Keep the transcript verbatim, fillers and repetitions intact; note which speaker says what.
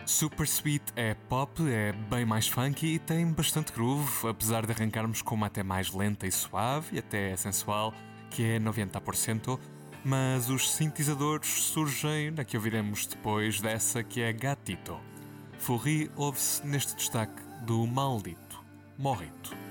Speaker 1: Super Sweet é pop, é bem mais funky e tem bastante groove, apesar de arrancarmos com uma até mais lenta e suave e até sensual, que é noventa por cento, mas os sintetizadores surgem na que ouviremos depois dessa, que é Gatito. Furry ouve-se neste destaque do maldito Morrito.